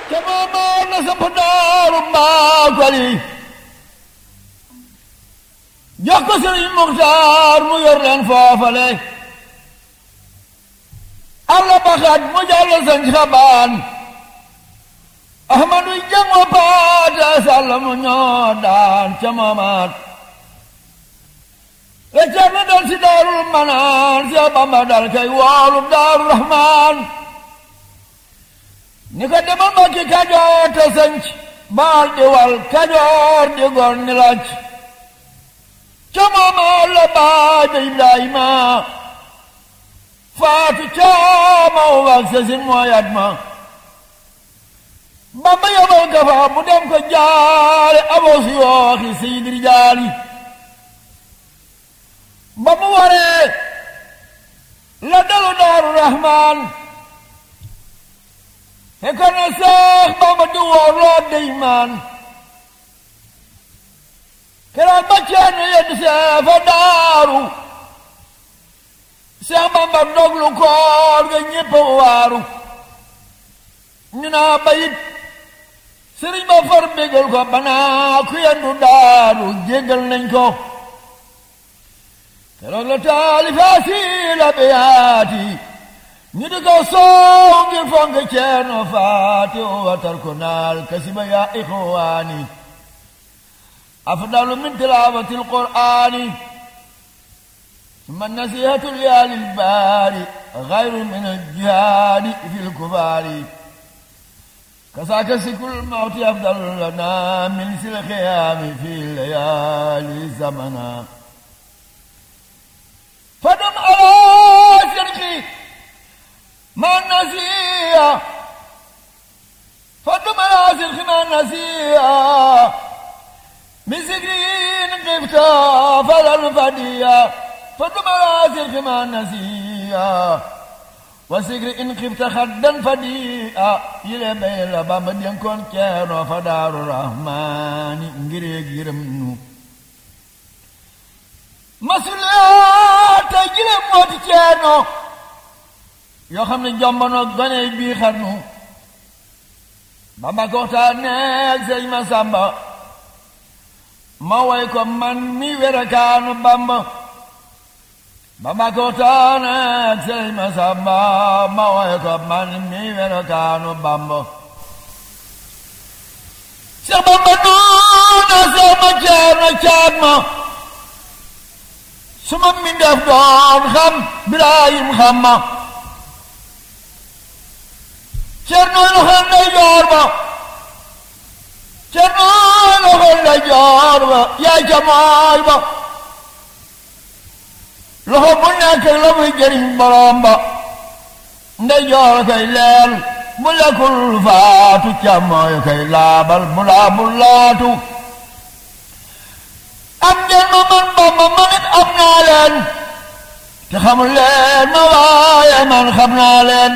te moomoon na samp daaru Mbaakoli jox ko Sëriñ Muxtaar mu yor leen foofale alla baxaat mu jàll sañ xabaan ahmadu jang wa paate sàll mu ñoo daan ca moomaat la Cerno dal si daarul manaan si Bamba dal kay woolu daaru Rahmaan ni ko demal Mbàkke Kajoor te sanc baal di wal Kajoor di gor ni laaj ca moomaat la baay ba Ibrahima faatu caama waag sasin mooyat ma Bamba yobal ka fa mu dem ko jaale aboo si yooxi Seydi Rijaali ba mu waree la dalu daaru Rahmaan fekkoon na Seex Bamba di woor loo dey maan keroog ba Ceerno yeddu see fa daaru Seex Bamba doglu koor ga ñépp waaru ñu naa bayit sëriñ ba far bégal ko banaa ku yendu daaru jéggal nañ ko keroog la taalifaasi la beyaati ñu di ko soow ngir fonk Ceerno faati watar ko naal kasiba yaa ixwaani afdalu min tilaawati alqur'aani summa nasihatu liyaali lbaari gayru min aljihaadi fi lkubaari kasaaka sikul mawti afdalu lana min sil xiyaami fi layaali zamana fadum ala sirki ma nasiya fadum ala sirki ma nasiya min zikrin qifta falan fadiya fadum ala sirki ma nasiya wa zikri in qifta xaddan fadiya yile bay la Bamba dénkoon Ceerno fa daaru Rahmaani ngir yërëm nu masuliyaata jile mooti Ceerno yoo xam ne jombono gone bii xarnu Bamba ko waxtaaneeg Sëñ Masamba ma way ko man mi werakaanu Bamba Bamba ko waxtaaneeg Sëñ Masamba ma way ko man mi werakaanu Bamba Seex Bamba nuuna Seex ma Ceerno caat ma suma mi def doon xam Birahim xam ma Ceerno loxo ndeyjoor ba Ceerno loxo ndeyjoor ba yaay ca mooy ba loxo bu nekk la muy jëriñ borom ba ndeyjoor kay leer bu lekkul faatu ca mooy kay laabal bu laabul laatu am ngeen ma man Bamba man it am naa leen te xamul leen ma waaye man xam naa leen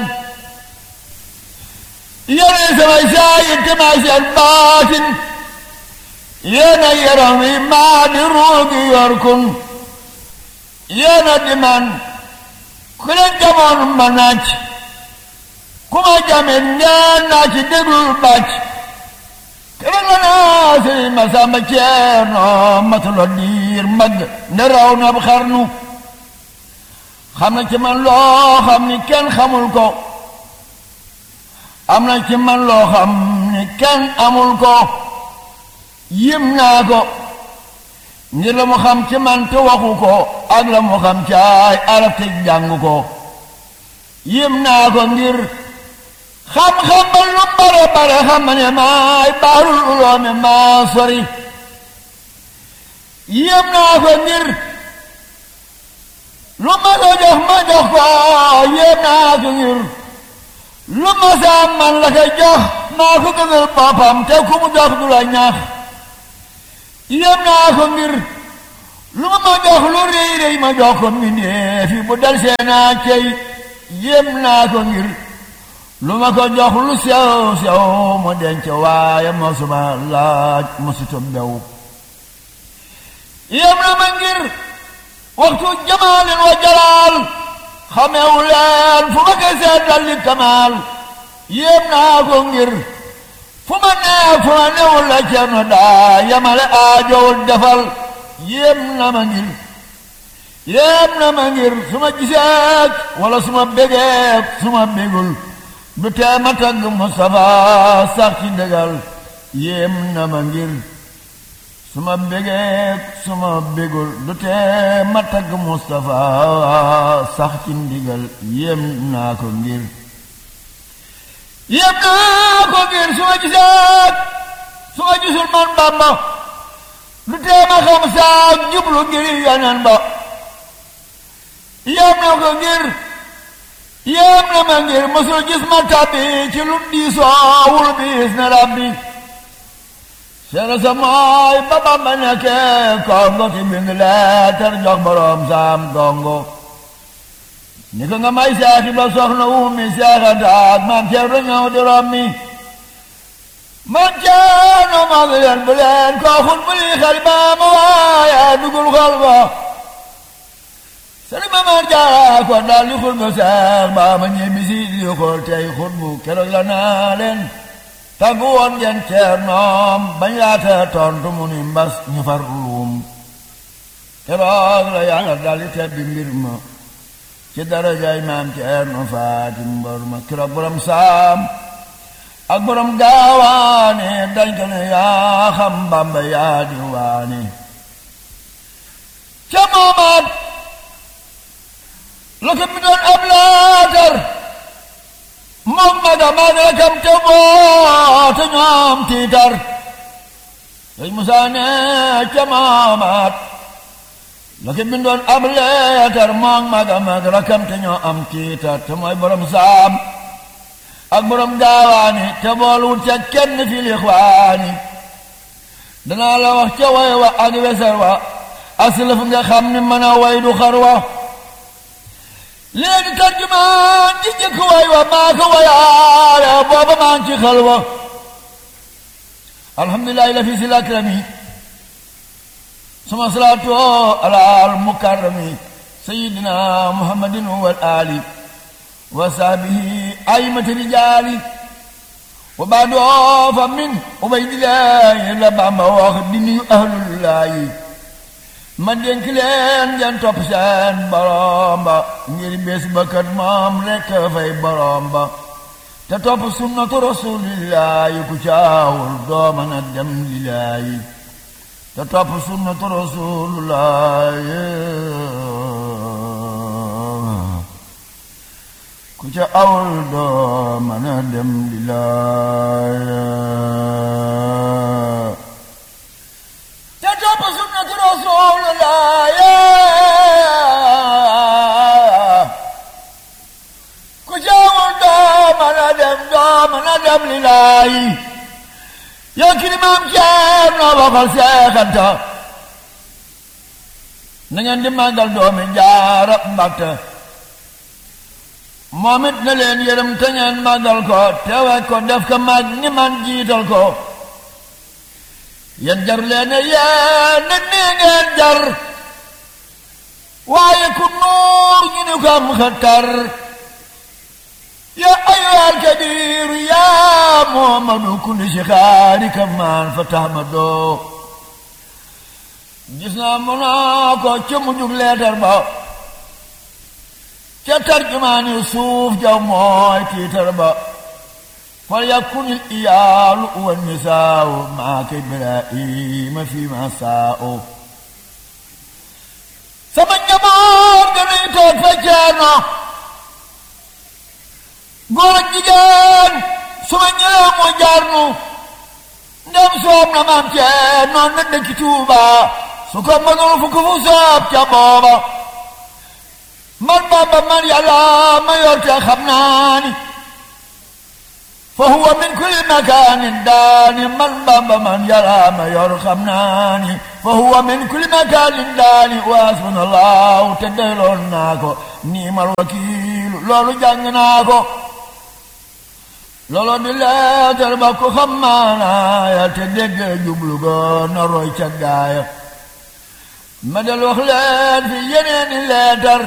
yéen samay saayir te maa seen baatin yéen a yaram wi maa di ruugi yor kun yéen a di man ku leen jamoon ma naaj ku ma jamin ngeen naa ci déglul bàcc keroog la naa Sëriñ Masamba Ceerno matula diir mag nde raw na xarnu xam na ci man loo xam ni kenn xamul ko am na ci man loo xam ni kenn amul ko yim naa ko ngir la mu xam ci man te waxu ko ak la mu xam ci ay arab te jàng ko yim naa ko ngir xam-xam ba lu bare bare xam ne maay baarul uloomi maa sori yim naa ko ngir lu ma ko jox ma jox ko yim naa ko ngir lu ma saa man la koy jox maa ko gënal boppam te ku mu jox du la ñaax yem naa ko ngir lu ma jox lu rëy rëy ma jox ko mbindeefi bu dal seenaa cey yem naa ko ngir lu ma ko jox lu sew sew mu denc waaye mosuma laaj mosuta bew yem na ma ngir waxtu jamaalin wa jalaal xamewu leen fu ma koy seetal li kamaal yéem naa ko ngir fu ma newul la Cerno daa yamale aajowul defal yéem na ma ngir su ma giseek wala su ma bégeek su ma bégul du tee ma tagg Mustafa sax ci dëgal yéem na ma ngir su ma bégeek su ma bégul du tee ma tagg Mustafa sax ci ndigal yéem naa ko ngir su ma giseek su ma gisul man Bamba du tee ma xam saak jublu ngir Yonent ba yéem na ma ngir mësul gis ma tàbbi ci lu diisoowul biis na rabbi seena sa mooy ba Bamba nekkee Kongo ci bind leetar jox boroom saam gongo ni ko nga may seexi ba soxna Ummi seexantaak maam Cerno ñëw di rommi man Cerno maa ngi leen bu leen koo xul bu lii xel ba ma waaye dugul xol ba sëriñ Mamar Jaara ko daal li xul ba seex ba ma ñibbi si li xool tey xut bu keroog la naa leen tàggu woon ngeen Cernoom bañ laata tontu mu ni mbas ñu far luum keroog la yàlla daal di tebbi mbir ma ci darajaay maam Cerno Faati mbor ma keroog borom saam ak borom gaawaane dañ ko ne yaa xam Bamba yaa di waane ca moomaat la ko mi doon ab laatar moom maga rakam te boote ñoom tiitar sëñ Musaa ne ca moomaat la ko mi doon ab laatar moom maga rakam te ñoo am tiitar te mooy borom saam ak borom gaawaani te boolwut ca kenn fi lixwaani danaa la wax ca way wa ak wesar wa aslaf nga xam ni mën a way du xar wa léegi tarjumaan di jëkk way wa maa ko wayaale booba maa ngi ci xel wa alhamdulillahi la fi sil akrami suma salaatu alal mukarrami sayyidina muhammadin wal ali wa sahbihi aymati rijaali wa baadoo fa min ubaydillaahi la Bamba wax di nuyu ahlullaahi ma dénk leen ngeen topp seen borom ba ngir bés ba kat moom rekk fay borom ba te topp sunnatu rasuulillaahi ku caawul doo mën a dem lillaahi te topp sunnatu rasuulillaahi ku ca awul doo mën a dem lillaahi te topp sunnatu rasuulullaahi ku ca awul doo mën a dem lillaahi yow ki ni maam Cerno waxal Seexanta na ngeen di màggal doomi Jaara Mbàkke moom it na leen yërëm te ngeen màggal ko teewe ko def ko mag ni man jiital ko yéen jar leen yéen nit nii ngeen jar waaye ku nuur ñu ni ko am xatar yaa ayyuhal kabiiru yaa Muhammadu kulli shixaari kamaan fa tahmadoo gis naa mu naa ko ca mujjug leetar ba ca tarjumaani suuf jaw mooy tiitar ba fal yakunil iyaalu wa nisaaw maaka Ibrahima fi ma saaw sama njaboot dañuy toog fa Cerno góor ak jigéen su ma ñëwee mu jarnu ndem soob na maam Cerno na dëkk Tuuba su ko mënul fu ko fu soob ca booba man Bamba man Yàlla ma yor te xam naa ni fa huwa min kulli makaanin daani man Bamba man Yàlla ma yor xam naa ni fa huwa min kulli makaanin daani wa hasbunallahu te doyloon naa ko niimal wakiilu loolu jàng naa ko loolu di leetar ba ko xam maanaa ya te dégg jublu ga na roy ca gaaya ma del wax leen fi yeneeni leetar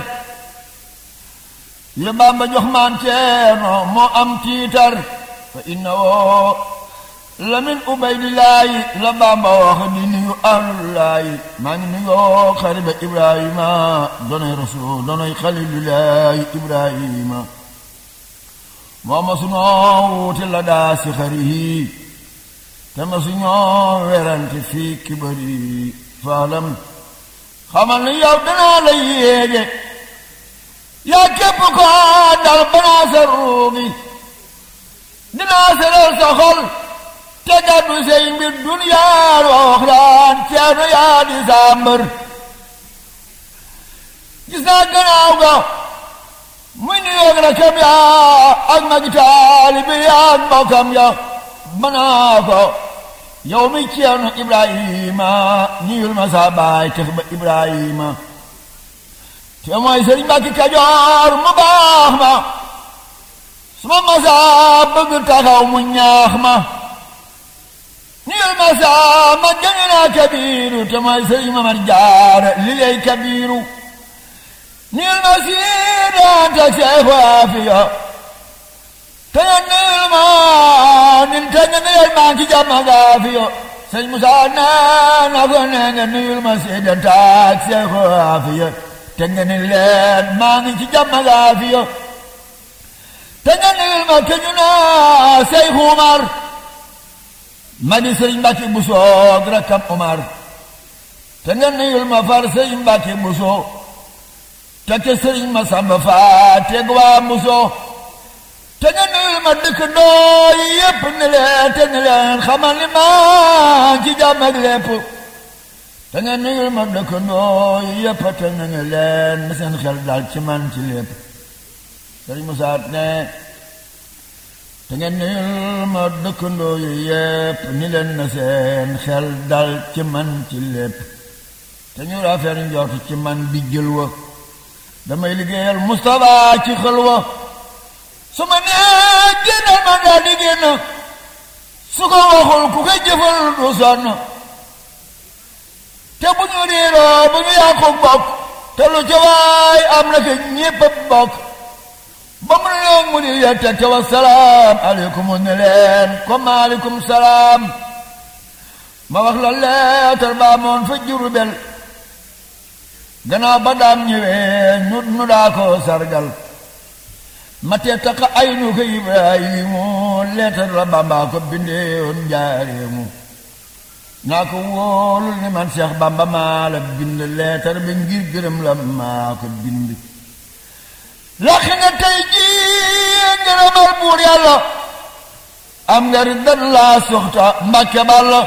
yu Bamba jox maam Cerno moo am tiitar fa inna woo lamin ubaydillaahi la Bamba wax di nuyu ahlullaahi maa ngi nuyoo xariba Ibrahima donoy rasul donoy xalilulaahi Ibrahima moo ma sunoo wuute la daa si xarihi te ma suñoo werante fii kibari faalam xamal ni yow danaa la yéege yaa képp ko dal banaa sa ruugi dinaa seral sa xol te gàddu say mbir duniyaan wa waxraan ceerno yaa di saa mbër gis naa gannaaw ga muy nuyoog rakam ya ak magi taalibe ya ak mbokkam ya banaa ko yow mi ceerno Ibrahima nuyul ma saa baay tex ba Ibrahima te mooy Sëriñ Mbàkke Kajoor mu baax ma suma masaa bëgg taxaw mu ñaax ma nuyul ma saa ma jëng naa kabiiru te mooy Sëriñ Mamar Jaara li lay kabiiru nuyul ma siidanta Seex Waafiya te nga nuyul ma nin te nga nuyul maa ngi jàmm gaafiya Sëriñ Musaa nee na ko nee nga nuyul ma siidanta Seex Waafiya te nga ni leen maa ngi ci jàmm gaafiya te nga nuyul ma ke ñu naa Seex Umar ma di Sëriñ Mbàkke Buso rakkam Umar te nga nuyul ma far Sëriñ Mbàkke Buso te ke Sëriñ Masamba Faa teg waa Buso te nga nuyul ma dëkkandoo yi yépp ne leen te ne leen xamal ni maa ci jàmm ak lépp te nga nuyul ma dëkkandoo yi yépp te ne leen na seen xel dal ci man ci lépp Sëriñ Musaa ne te nga nuyul ma dëkkandoo yi yépp ni leen na seen xel dal ci man ci lépp te ñu rafet njort ci man bi jël wa damay liggéeyal Mustapha ci xel wa su ma nee génnal ma daal di génn su ko waxul ku koy jëfal du sonn te bu ñu réeroo bu ñu yàqu bokk te lu ca waay am na ko ñépp a bokk ba mu ne mu di yette te wa salaam aleykum ne leen comme aleykum salaam ma wax la leetar baa moon fa Jurbel gannaaw ba daam ñëwee nu daa ko sargal ma tee taqa ay nu ko Ibrahimu leetar la Bamba ko bindeewoon njaareemu naa ko wóolul ni man Seex Bamba maa la bind leetar bi ngir gërëm la maa ko bind lakk nga tey jii ngërëmal buur yàlla am nga riddan laa soxta Mbàkke Balla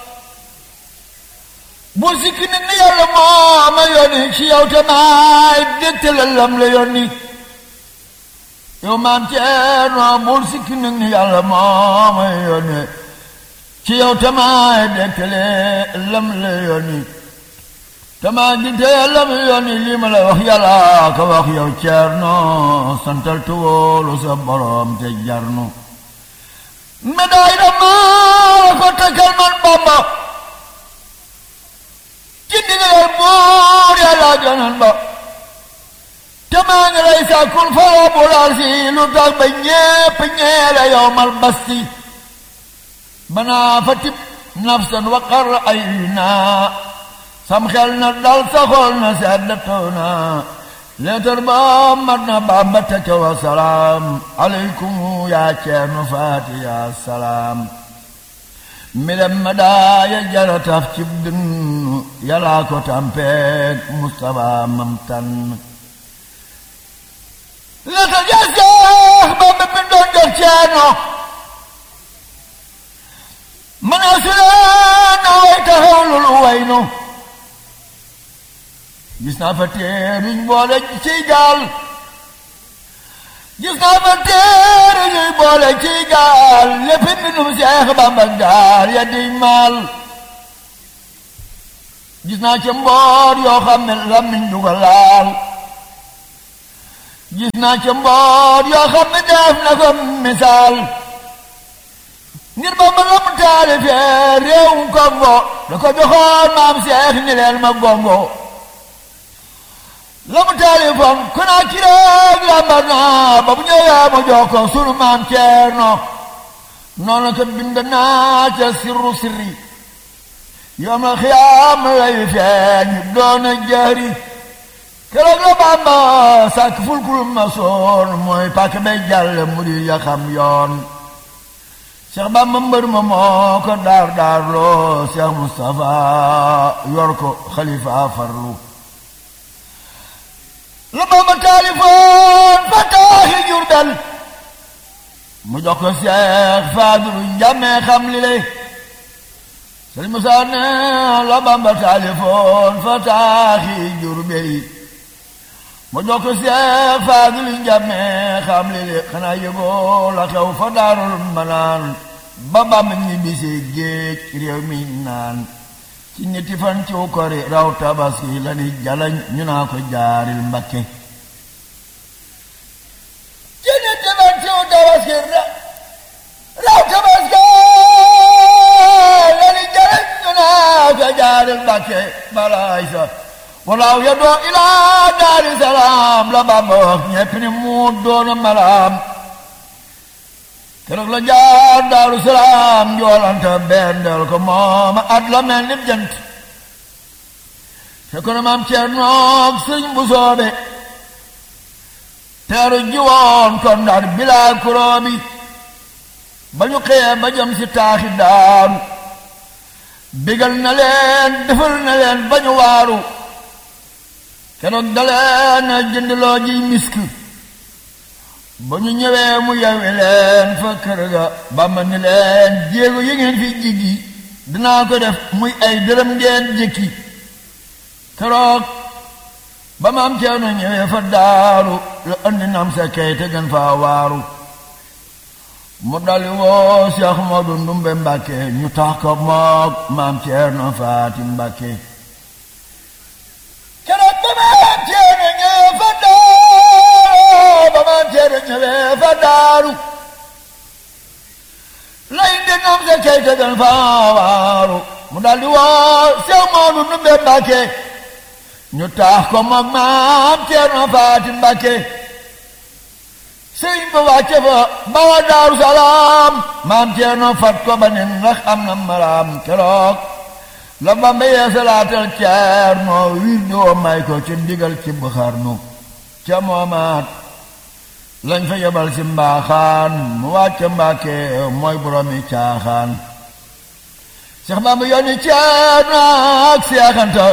bu sikki nit ni yàlla moo ma yónni ci yow te maay dégtalal lam la yónni yow maam Ceerno bul sikki nit ni yàlla moo ma yónni ci yow te maay dégtale lam la yónni te maa dégtale lam la yónni lii ma la wax yàlla ka wax yow Ceerno santal tuwoolu sa borom te jarnu médaille da maa ko takkal man Bamba ci ndigalal buur yàlla jonan ba te maa ngi lay sàkkul fara bu laal si lu tax ba ñépp ñeele yow mal basti banaa fa tib nafsan waqar ay naa sam xel na dal sa xol na seddatoona leetar ba mat na Bamba teke wa salaam aleykum yaa Ceerno faati yaa salaam milem ma daaya jarataf cib dën yàllaa ko tampeek Mustafa mam tan leetar ja Seex Bamba bindoon jox Ceerno mana suleen na way taxawlul waynu gis naa fa teeruñ boole ciy gaal gis naa fa teeruñuy boole ciy gaal lépp mbindum Seex Bamba gaal ya di maal gis naa ca mboor yoo xam ne lamiñ du ko laal gis naa ca mboor yoo xam ne def na ko misaal ngir Bamba la mu taalifee réewum Kongo da ko joxoon maam Seex ni leen ma gongo la mu taalifoon ku naa ci réeg lambar naa ba bu ñëwee mu jox ko sunu maam Ceerno noonu ko bind naa ca sirru sirri yawmal xiyaam lay feeñ doona jahri keroog la Bàmba sàkk fulkul masoon mooy pàkk bay jàll mu di ya xam yoon Cheikh Bàmba mbër ma moo ko daar loo Cheikh Moustapha yor ko xalifa farlu la Bàmba taalifoon fa taaxi Jurbel mu jox ko Cheikh Fadilu Njame xam li lay Sëriñ Musaa ne la Bàmba taalifoon fa taaxi Jurbel mu jox ko Cheikh Fadilu Njame xam li lay xanaa yëgoo la xew fa Daarul Manaan ba Bàmba ñibbisee géej réew mi naan ci ñetti fan ci kori raw tabaski la ni jalañ ñu naa ko jaaril Mbakke ci ñetti fan ci tabaski raw tabaski la ni jalañ ñu naa ko jaaril Mbakke balaay sa walaaw ya doo ilaa daari salaam la Bàmba wax ñepp ni mu doona malaam keroog la jaar Daaru Salaam joolanta bendel ko mooma at la mel ni jant fekk na maam Ceernoog sëñ bu soobe teeru jiwoon kon Ndar bilaa kuroobi ba ñu xëyee ba jëm si taaxi Daaru bigal na leen defal na leen ba ñu waaru keroog daleen jëndloo ji misk ba ñu ñëwee mu yewi leen fa kër ga Bàmba ni leen jéego yi ngeen fi jiggi dinaa ko def muy ay dërëm ngeen jëkki keroog ba maam Ceerno ñëwee fa Daaru la andi nam sa kay te gën faa waaru mu dali woo Cheikh Modou Ndumbe Mbàkke ñu tax ko moog maam Ceerno Faati Mbàkke keroog ba maam Ceerno ñëwee fa ñëwee fa Daaru lay ndinam sa kay te gën fa waaru mu daldi woo Cheikh Modou Ndumbe Mbàkke ñu taax ko moom maam Ceerno Faati Mbàkke sëñ ba wàcce fa bawa Daaru Salaam maam Ceerno fat ko ba nen ndax am na maraam keroog la Bàmba yeesalaatal Ceerno wir doo may ko ci ndigal ci Buxarnu ca moomaat lañ fa yebal si mbaaxaan mu wàcce Mbàkke mooy boromi caaxaan Cheikh Bàmba yónni Ceerno ak Seex Anta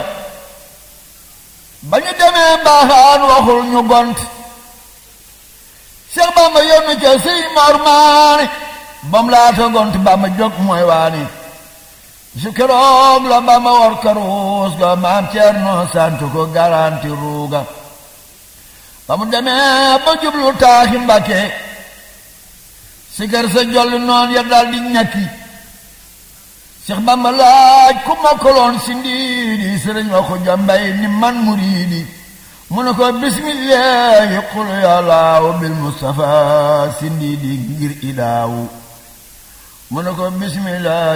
ba ñu demee mbaaxaan waxul ñu gont Cheikh Bàmba yónni ca Sëñ Mor Maane bam laata gont Bàmba jóg mooy waani su keroog la Bàmba war karuus ga maam Ceerno sant ko garanti ruuga ba mu demee ba jublu taaxi Mbàkke sikar sa jolli noon ya daldi ñakki Cheikh Bàmba laaj ku mokkaloon si ndiidi sëriñ wa ko jambay ni man muriidi mu ne ko bismillahi qul ya laaw bil Mustafa si ndiidi ngir idaawu mu ne ko bismillahi